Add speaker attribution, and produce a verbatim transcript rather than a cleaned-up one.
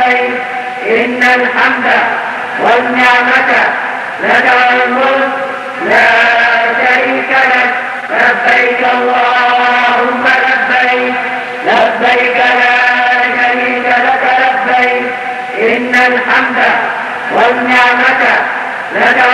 Speaker 1: لبيك إن الحمد والنعمة لك والملك لا شريك لك لبيك اللهم لبيك لبيك لا شريك لك لبيك إن الحمد والنعمة لك